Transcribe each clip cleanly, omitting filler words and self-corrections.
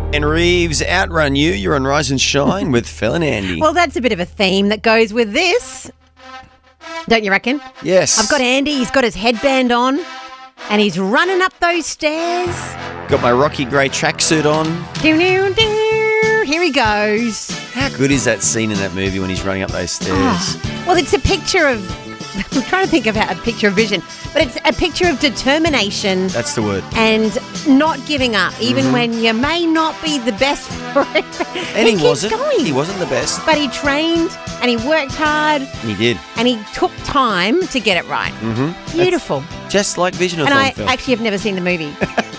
And Reeves, Outrun You. You're on Rise and Shine with Phil and Andy. Well, that's a bit of a theme that goes with this. Don't you reckon? Yes. I've got Andy. He's got his headband on and he's running up those stairs. Got my Rocky Grey tracksuit on. Here he goes. How good is that scene in that movie when he's running up those stairs? Well, it's a picture of... I'm trying to think of a picture of vision, but it's a picture of determination. That's the word. And not giving up, even when you may not be the best for it. And he wasn't. Going. He wasn't the best. But he trained and he worked hard. He did. And he took time to get it right. Mm-hmm. Beautiful. Just like Visionathon, And I Phil. actually have never seen the movie.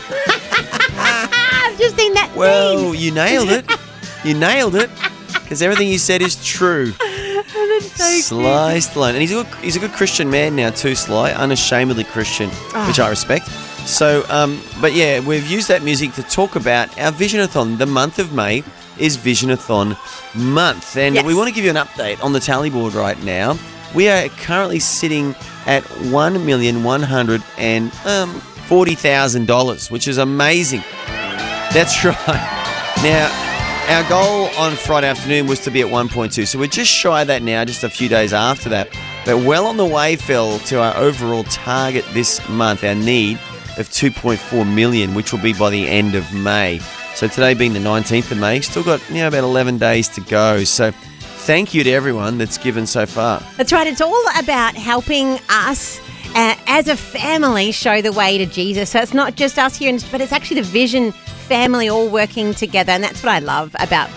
I've just seen that Well, scene. you nailed it. You nailed it. Because everything you said is true. That's so Sly Stallone. And he's a good Christian man now too, Sly. Unashamedly Christian, which I respect. So, but yeah, we've used that music to talk about our Visionathon. The month of May is Visionathon month. And Yes. we want to give you an update on the tally board right now. We are currently sitting at $1,140,000, which is amazing. That's right. Now, our goal on Friday afternoon was to be at 1.2, so we're just shy of that now, just a few days after that. But well on the way, Phil, to our overall target this month, our need of 2.4 million, which will be by the end of May. So today being the 19th of May, still got about 11 days to go. So thank you to everyone that's given so far. That's right. It's all about helping us as a family show the way to Jesus. So it's not just us here, but it's actually the Vision family all working together. And that's what I love about